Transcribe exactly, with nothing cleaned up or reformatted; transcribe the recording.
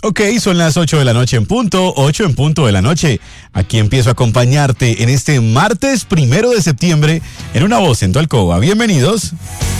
Ok, son las ocho de la noche en punto, ocho en punto de la noche. Aquí empiezo a acompañarte en este martes primero de septiembre en Una Voz en tu Alcoba. Bienvenidos.